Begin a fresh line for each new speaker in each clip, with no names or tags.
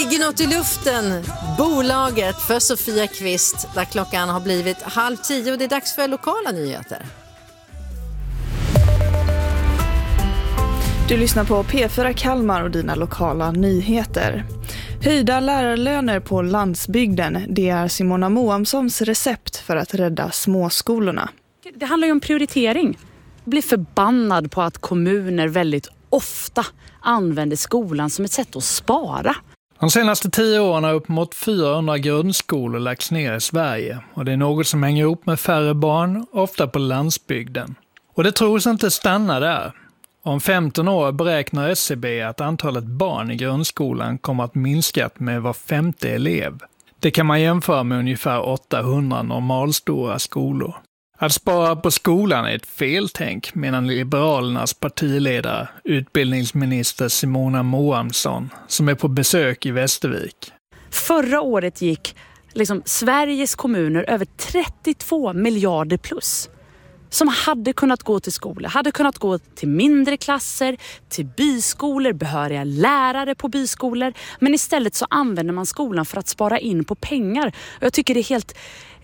Ligger något i luften, bolaget för Sofia Kvist, där klockan har blivit 9:30 och det är dags för lokala nyheter.
Du lyssnar på P4 Kalmar och dina lokala nyheter. Höjda lärarlöner på landsbygden, det är Simona Moamssons recept för att rädda småskolorna.
Det handlar ju om prioritering. Jag blir förbannad på att kommuner väldigt ofta använder skolan som ett sätt att spara.
De senaste 10 åren har uppemot 400 grundskolor lagts ner i Sverige och det är något som hänger ihop med färre barn, ofta på landsbygden. Och det tros inte stanna där. Om 15 år beräknar SCB att antalet barn i grundskolan kommer att minska med var 5:e elev. Det kan man jämföra med ungefär 800 normalstora skolor. Att spara på skolan är ett feltänk, menar Liberalernas partiledare, utbildningsminister Simona Moamsson, som är på besök i Västervik.
Förra året gick Sveriges kommuner över 32 miljarder plus. Som hade kunnat gå till skolor, hade kunnat gå till mindre klasser, till byskolor, behöriga lärare på byskolor. Men istället så använder man skolan för att spara in på pengar. Och jag tycker det är helt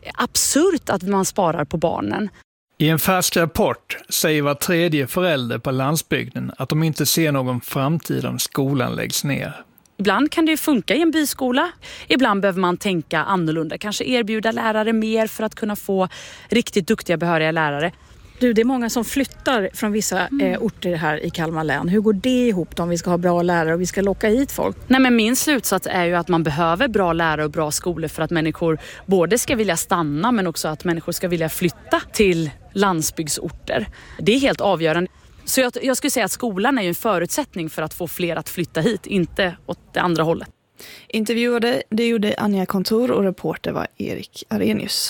absurt att man sparar på barnen.
I en färsk rapport säger var 3:e förälder på landsbygden att de inte ser någon framtid om skolan läggs ner.
Ibland kan det ju funka i en byskola. Ibland behöver man tänka annorlunda. Kanske erbjuda lärare mer för att kunna få riktigt duktiga behöriga lärare.
Du, det är många som flyttar från vissa orter här i Kalmar län. Hur går det ihop om vi ska ha bra lärare och vi ska locka hit folk?
Nej, men min slutsats är ju att man behöver bra lärare och bra skolor för att människor både ska vilja stanna men också att människor ska vilja flytta till landsbygdsorter. Det är helt avgörande. Så jag skulle säga att skolan är ju en förutsättning för att få fler att flytta hit, inte åt det andra hållet.
Intervjuade det gjorde Anja Kontor och reporter var Erik Arrhenius.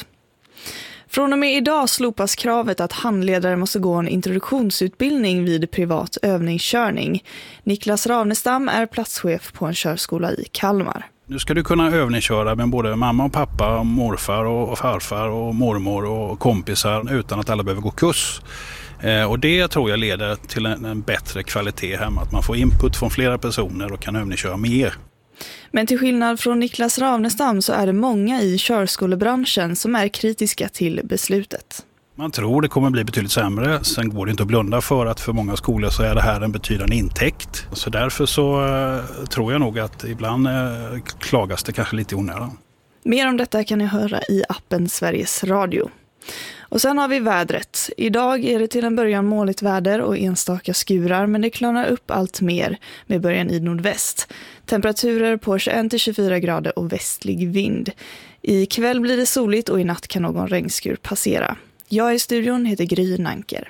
Från och med idag slopas kravet att handledare måste gå en introduktionsutbildning vid privat övningskörning. Niklas Ravnestam är platschef på en körskola i Kalmar.
Nu ska du kunna övningsköra med både mamma och pappa, morfar och farfar och mormor och kompisar utan att alla behöver gå kurs. Och det tror jag leder till en bättre kvalitet hemma, att man får input från flera personer och kan övningsköra mer.
Men till skillnad från Niklas Ravnestam så är det många i körskolebranschen som är kritiska till beslutet.
Man tror det kommer bli betydligt sämre, sen går det inte att blunda för att för många skolor så är det här en betydande intäkt. Så därför så tror jag nog att ibland klagas det kanske lite i onödan.
Mer om detta kan ni höra i appen Sveriges Radio. Och sen har vi vädret. Idag är det till en början molnigt väder och enstaka skurar, men det klarnar upp allt mer med början i nordväst. Temperaturer på 21-24 grader och västlig vind. I kväll blir det soligt och i natt kan någon regnskur passera. Jag i studion heter Gry Nanker.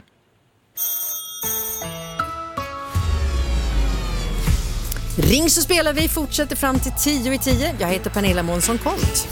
Ring så spelar vi, fortsätter fram till 10:10. Jag heter Pernilla Månsson-Kont.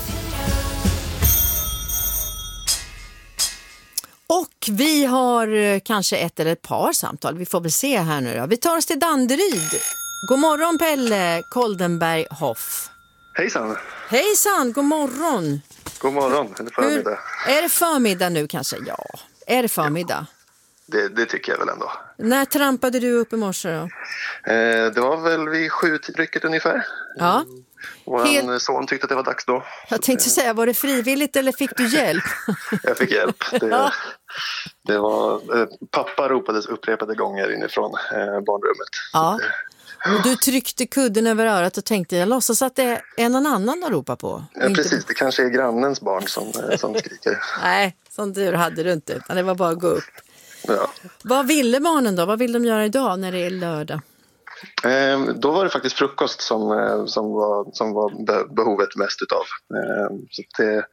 Och vi har kanske ett eller ett par samtal. Vi får väl se här nu då. Vi tar oss till Danderyd. God morgon Pelle Koldenberg Hoff.
Hejsan.
Hejsan, god morgon.
God morgon, är det förmiddag?
Är det förmiddag nu kanske? Ja, är det förmiddag?
Ja, det tycker jag väl ändå.
När trampade du upp i morse då?
Det var väl vid 7-rycket ungefär.
Ja.
Vår son tyckte att det var dags då.
Jag tänkte säga, var det frivilligt eller fick du hjälp?
Jag fick hjälp. Det var, pappa ropades upprepade gånger inifrån barnrummet.
Ja. Och du tryckte kudden över örat och tänkte, jag låtsas att det är någon annan att ropa på.
Ja, precis. Det kanske är grannens barn som skriker.
Nej, sån tur hade du inte. Utan det var bara att gå upp.
Ja.
Vad ville barnen då? Vad vill de göra idag när det är lördag?
Då var det faktiskt frukost som var behovet mest utav. Så det,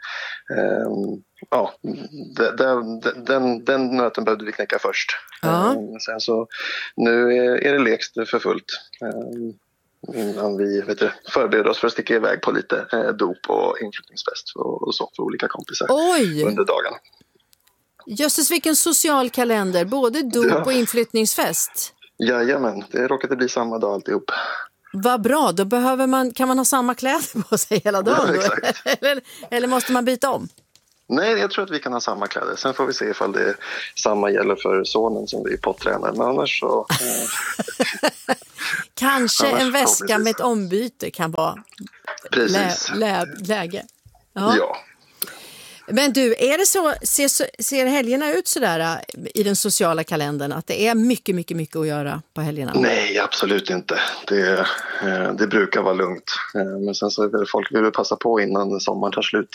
den nöten behövde vi knäcka först.
Ja.
Sen så nu är det lekt för fullt. Innan vi förbereder oss för att sticka iväg på lite dop och inflyttningsfest och så för olika kompisar.
Oj.
Under dagarna.
Jösses, vilken social kalender, både dop och inflyttningsfest.
Jajamän, det råkade bli samma dag alltihop.
Vad bra, då kan man ha samma kläder på sig hela dagen.
Ja, exakt.
Eller måste man byta om?
Nej, jag tror att vi kan ha samma kläder. Sen får vi se ifall det samma gäller för sonen som vi pottränar. Men annars så...
Kanske en väska med ett ombyte kan vara läge.
Ja.
Men du, är det så, ser helgerna ut sådär i den sociala kalendern att det är mycket, mycket, mycket att göra på helgerna?
Nej, absolut inte. Det brukar vara lugnt. Men sen så vill folk vill passa på innan sommaren tar slut.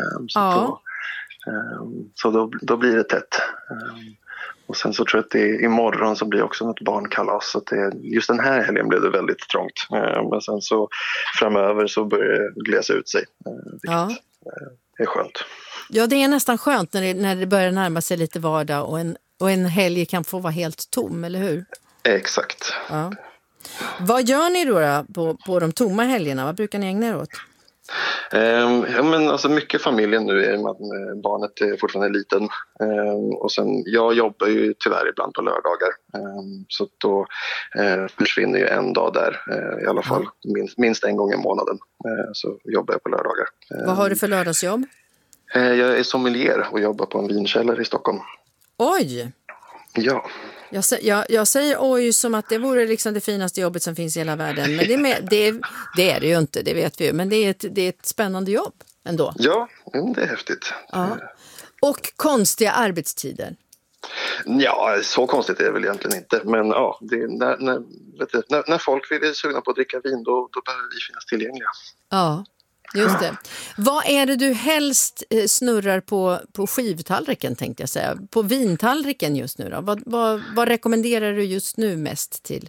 Så då blir det tätt. Och sen så tror jag att det imorgon så blir också något barnkalas. Så just den här helgen blev det väldigt trångt. Men sen så framöver så börjar det glesa ut sig. Vilket är skönt.
Ja, det är nästan skönt när det börjar närma sig lite vardag och en helg kan få vara helt tom, eller hur?
Exakt.
Ja. Vad gör ni då på de tomma helgerna? Vad brukar ni ägna er åt?
Men alltså mycket familjen nu är att barnet är fortfarande liten. Och sen, jag jobbar ju tyvärr ibland på lördagar. Så då försvinner ju en dag där. I alla fall minst en gång i månaden. Så jobbar jag på lördagar.
Vad har du för lördagsjobb?
Jag är sommelier och jobbar på en vinkällare i Stockholm.
Oj!
Ja.
Jag säger oj som att det vore liksom det finaste jobbet som finns i hela världen. Men det är det ju inte, det vet vi ju. Men det är ett spännande jobb ändå. Ja,
det är häftigt.
Ja. Och konstiga arbetstider.
Ja, så konstigt är det väl egentligen inte. Men ja, när folk vill sugna på att dricka vin då behöver vi finnas tillgängliga.
Ja. Just det. Vad är det du helst snurrar på skivtallriken, tänkte jag säga? På vintallriken just nu då? Vad rekommenderar du just nu mest till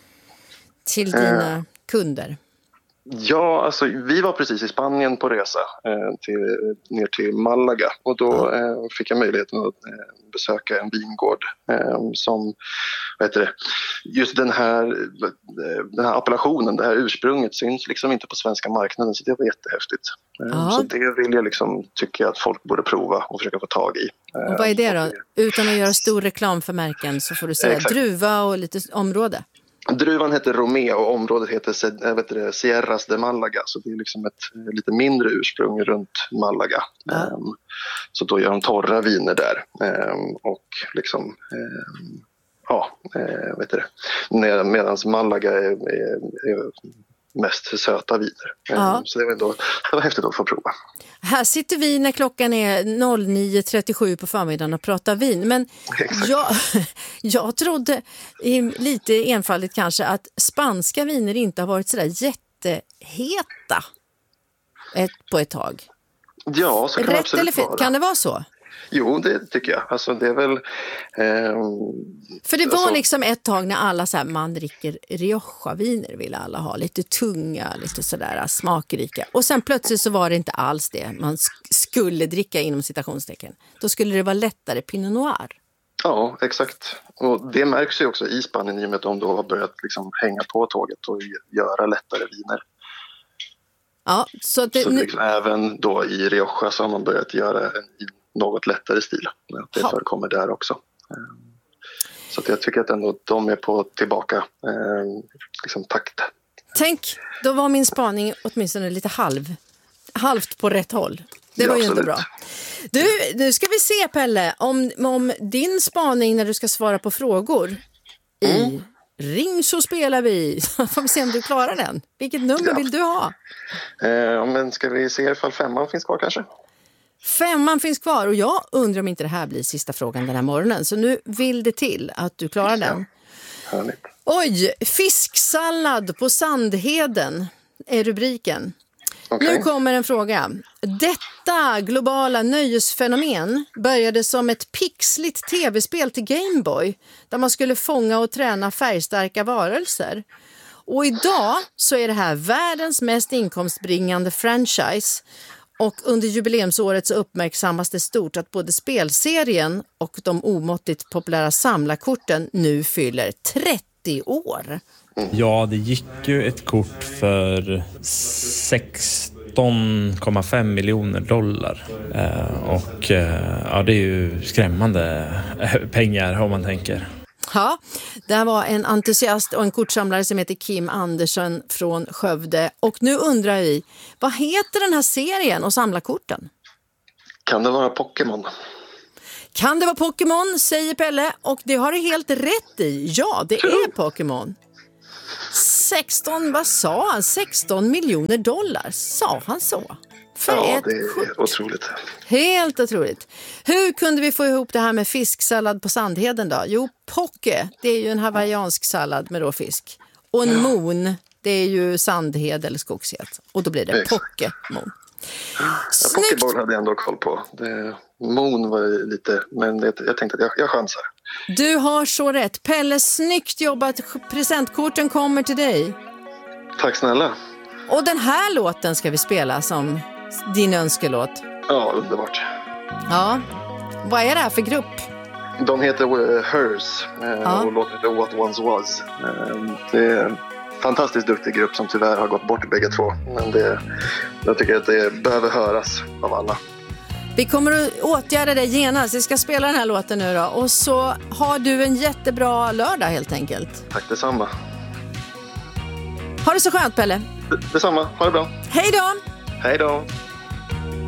dina kunder?
Ja, alltså vi var precis i Spanien på resa ner till Malaga och då fick jag möjligheten att besöka en vingård som, just den här appellationen, det här ursprunget syns liksom inte på svenska marknaden, så det var jättehäftigt. Så det vill jag tycker att folk borde prova och försöka få tag i.
Och vad är det då? Utan att göra stor reklam för märken så får du säga druva och lite område.
Druvan heter Romeo och området heter Sierras de Malaga, så det är liksom ett lite mindre ursprung runt Malaga. Så då gör de torra viner där och liksom medan Malaga är mest söta viner. Så det var häftigt att få prova.
Här sitter vi när klockan är 09.37 på förmiddagen och pratar vin. Men jag trodde lite enfaldigt kanske att spanska viner inte har varit sådär jätteheta på ett tag.
Ja, så kan det absolut
eller fel?
Vara.
Kan det vara så?
Jo, det tycker jag. Alltså det är väl...
För det var liksom ett tag när alla så här, man dricker Rioja-viner ville alla ha. Lite tunga, lite sådär smakrika. Och sen plötsligt så var det inte alls det man skulle dricka inom citationstecken. Då skulle det vara lättare Pinot Noir.
Ja, exakt. Och det märks ju också i Spanien i och med att de då har börjat liksom hänga på tåget och göra lättare viner.
Ja, så
även då i Rioja så har man börjat göra en något lättare stil. Det förekommer där också. Så att jag tycker att ändå de är på tillbaka takt.
Tänk, då var min spaning åtminstone lite halvt på rätt håll. Det var ju inte bra. Du, nu ska vi se, Pelle, om din spaning när du ska svara på frågor i Ring så spelar vi. Får vi se om du klarar den. Vilket nummer vill du ha?
Men ska vi se ifall 5 finns kvar kanske?
5 finns kvar och jag undrar om inte det här blir sista frågan den här morgonen. Så nu vill det till att du klarar den.
Härligt.
Oj, fisksallad på Sandheden är rubriken. Okay. Nu kommer en fråga. Detta globala nöjesfenomen började som ett pixligt tv-spel till Game Boy där man skulle fånga och träna färgstarka varelser. Och idag så är det här världens mest inkomstbringande franchise. Och under jubileumsåret så uppmärksammas det stort att både spelserien och de omåttligt populära samlarkorten nu fyller 30 år.
Ja, det gick ju ett kort för 16,5 miljoner dollar. Det är ju skrämmande pengar om man tänker.
Ja, det här var en entusiast och en kortsamlare som heter Kim Andersson från Skövde. Och nu undrar vi, vad heter den här serien och samlarkorten?
Kan det vara Pokémon?
Kan det vara Pokémon, säger Pelle, och det har du helt rätt i. Ja, det är Pokémon. 16 miljoner dollar, sa han så?
Ja, det är otroligt.
Helt otroligt. Hur kunde vi få ihop det här med fisksallad på Sandheden då? Jo, poke, det är ju en hawaiiansk sallad med råfisk. Och en moon, det är ju sandhed eller skogsget. Och då blir det Pokémon.
Pokéball hade jag ändå koll på. Moon var ju lite, men jag tänkte att jag chansar.
Du har så rätt. Pelle, snyggt jobbat. Presentkorten kommer till dig.
Tack snälla.
Och den här låten ska vi spela som din önskelåt.
Ja, underbart.
Ja. Vad är det här för grupp?
De heter Hers och låten heter What Once Was. Det är en fantastiskt duktig grupp som tyvärr har gått bort bägge två. Men jag tycker att det behöver höras av alla.
Vi kommer att åtgärda det genast. Vi ska spela den här låten nu då. Och så har du en jättebra lördag helt enkelt.
Tack detsamma.
Ha det så skönt, Pelle.
Detsamma. Ha det bra.
Hej då!
Hej då!